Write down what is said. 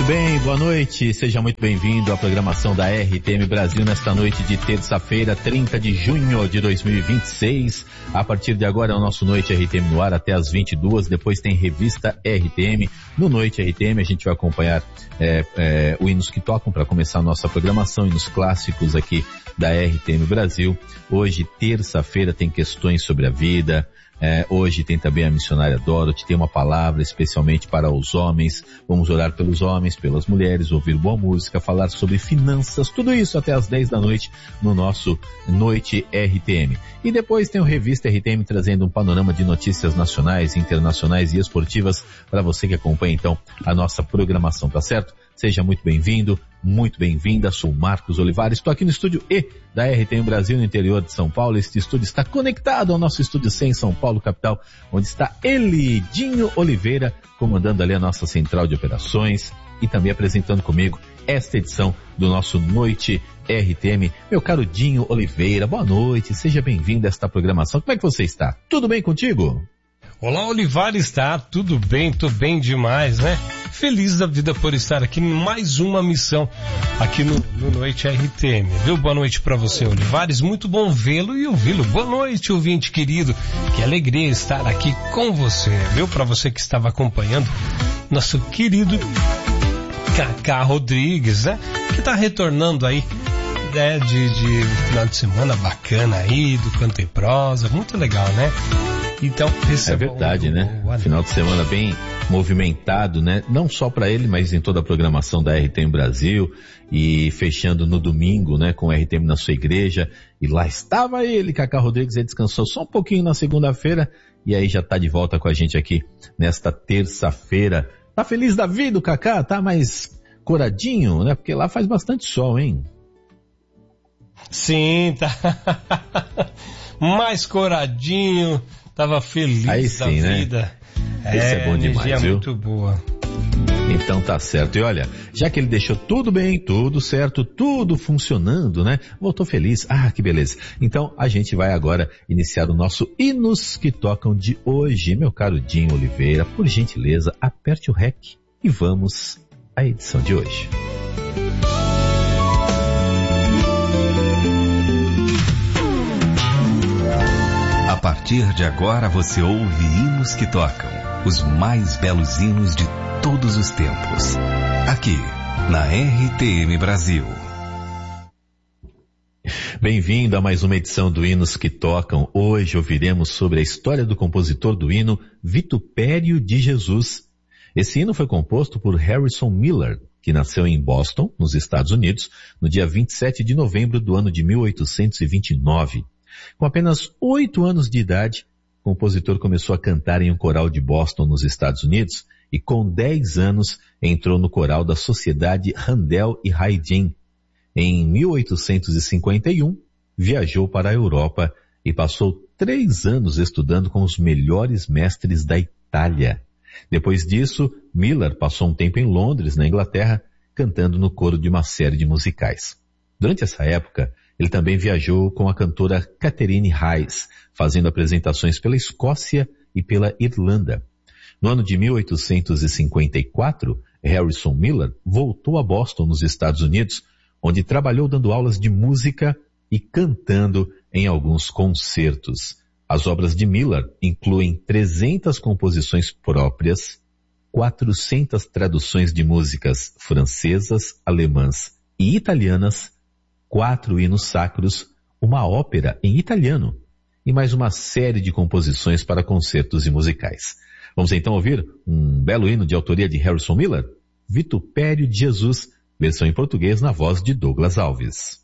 Muito bem, boa noite, seja muito bem-vindo à programação da RTM Brasil nesta noite de terça-feira, 30 de junho de 2026. A partir de agora é o nosso Noite RTM no ar até as 22, depois tem Revista RTM. No Noite RTM a gente vai acompanhar o Hinos que Tocam para começar a nossa programação, hinos clássicos aqui da RTM Brasil. Hoje, terça-feira, tem questões sobre a vida. Hoje tem também a missionária Dorothy, tem uma palavra especialmente para os homens. Vamos orar pelos homens, pelas mulheres, ouvir boa música, falar sobre finanças, tudo isso até as 10 da noite no nosso Noite RTM. E depois tem o Revista RTM trazendo um panorama de notícias nacionais, internacionais e esportivas para você que acompanha então a nossa programação, tá certo? Seja muito bem-vindo, muito bem-vinda, sou Marcos Olivares, estou aqui no estúdio E da RTM Brasil, no interior de São Paulo. Este estúdio está conectado ao nosso estúdio C em São Paulo, capital, onde está ele, Dinho Oliveira, comandando ali a nossa central de operações e também apresentando comigo esta edição do nosso Noite RTM. Meu caro Dinho Oliveira, boa noite, seja bem-vindo a esta programação. Como é que você está? Tudo bem contigo? Olá, Olivares, está tudo bem, tô bem demais, né? Feliz da vida por estar aqui em mais uma missão aqui no Noite RTM, viu? Boa noite para você, Olivares, muito bom vê-lo e ouvi-lo. Boa noite, ouvinte querido, que alegria estar aqui com você, viu? Para você que estava acompanhando nosso querido Cacá Rodrigues, né? Que tá retornando aí, né? De final de semana bacana aí, do Canto e Prosa, muito legal, né? Então, é verdade, né? Final de semana bem movimentado, né? Não só para ele, mas em toda a programação da RTM Brasil, e fechando no domingo, né? Com o RTM na sua igreja, e lá estava ele, Cacá Rodrigues, ele descansou só um pouquinho na segunda-feira, e aí já tá de volta com a gente aqui nesta terça-feira. Tá feliz da vida o Cacá? Tá mais coradinho, né? Porque lá faz bastante sol, hein? Sim, tá mais coradinho. Tava feliz aí sim, da vida. Né? Isso é bom demais, viu? Muito boa. Então tá certo. E olha, já que ele deixou tudo bem, tudo certo, tudo funcionando, né? Voltou feliz. Ah, que beleza. Então a gente vai agora iniciar o nosso Hinos que Tocam de hoje. Meu caro Dinho Oliveira, por gentileza, aperte o REC e vamos à edição de hoje. A partir de agora você ouve Hinos que Tocam, os mais belos hinos de todos os tempos. Aqui, na RTM Brasil. Bem-vindo a mais uma edição do Hinos que Tocam. Hoje ouviremos sobre a história do compositor do hino Vitupério de Jesus. Esse hino foi composto por Harrison Miller, que nasceu em Boston, nos Estados Unidos, no dia 27 de novembro do ano de 1829. Com apenas 8 anos de idade, o compositor começou a cantar em um coral de Boston, nos Estados Unidos, e com 10 anos entrou no coral da Sociedade Handel e Haydn. Em 1851, viajou para a Europa e passou 3 anos estudando com os melhores mestres da Itália. Depois disso, Miller passou um tempo em Londres, na Inglaterra, cantando no coro de uma série de musicais. Durante essa época, ele também viajou com a cantora Catherine Hayes, fazendo apresentações pela Escócia e pela Irlanda. No ano de 1854, Harrison Miller voltou a Boston, nos Estados Unidos, onde trabalhou dando aulas de música e cantando em alguns concertos. As obras de Miller incluem 300 composições próprias, 400 traduções de músicas francesas, alemãs e italianas, 4 hinos sacros, uma ópera em italiano e mais uma série de composições para concertos e musicais. Vamos então ouvir um belo hino de autoria de Harrison Miller, Vitupério de Jesus, versão em português na voz de Douglas Alves.